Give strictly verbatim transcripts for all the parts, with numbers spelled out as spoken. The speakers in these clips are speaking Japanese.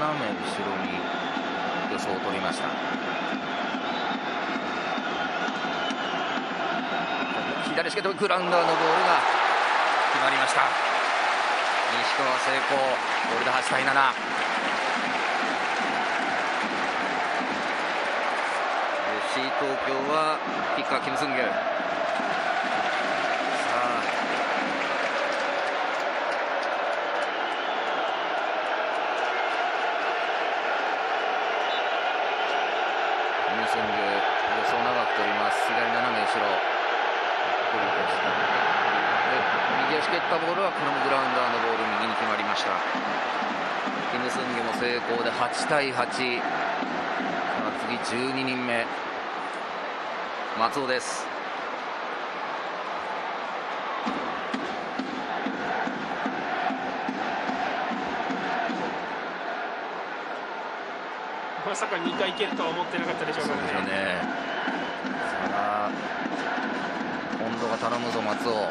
斜め後ろに予想を取りました。左足でグラウンダーのボールが決まりました。西川成功、これではちたいなな。 エフシー 東京はキッカーキム・スンギュ。さあキム・スンギュ、予想長く取ります。左斜め後ろ、右足蹴ったボールはこれもグラウンダーのボール、右に決まりました。キム・スンギュも成功ではちたいはち。さあ次じゅうににんめ、松尾です。 まさかにかい蹴るとは思ってなかったでしょうからね。 そうですよね。さあ今度が頼むぞ松尾。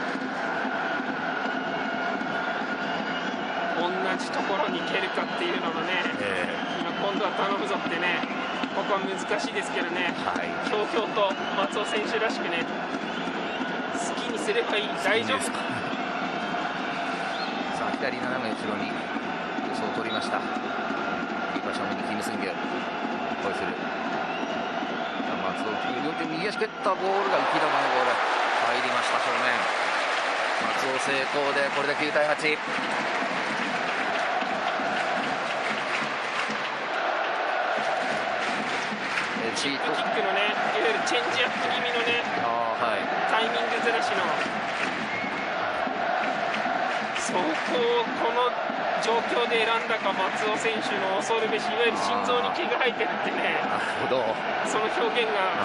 同じところに蹴るかっていうのもね、えー、今今度は頼むぞってね、ここは難しいですけどね、はい、ひょうひょうと松尾選手らしくね、好きにすればいい、大丈夫か。 さあ左斜め後ろに予想を取りました。キーパー正面にキム・スンギュ、こうする。松尾右足蹴ったボールが浮き球のボール入りました。正面松尾成功でこれできゅうたいはち。 キックのね、いわゆるチェンジアップ気味のね、あ、はい、タイミングずらしの相当この状況で選んだか、松尾選手の恐るべし、いわゆる心臓に毛が生えてるってね、 なるほど、 その表現が